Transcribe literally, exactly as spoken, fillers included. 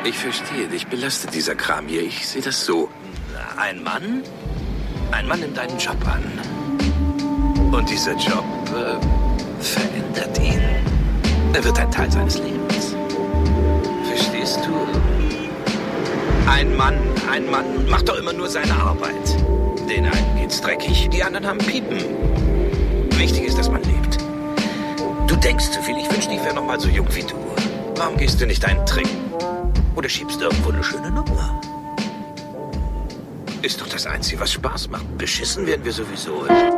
Ich verstehe, dich belastet dieser Kram hier. Ich sehe das so. Ein Mann, ein Mann nimmt einen Job an. Und dieser Job äh, verändert ihn. Er wird ein Teil seines Lebens. Verstehst du? Ein Mann, ein Mann macht doch immer nur seine Arbeit. Den einen geht's dreckig, die anderen haben Piepen. Wichtig ist, dass man lebt. Du denkst zu viel. Ich wünschte, ich wäre noch mal so jung wie du. Warum gehst du nicht einen trinken? Oder schiebst irgendwo eine schöne Nummer? Ist doch das Einzige, was Spaß macht. Beschissen werden wir sowieso.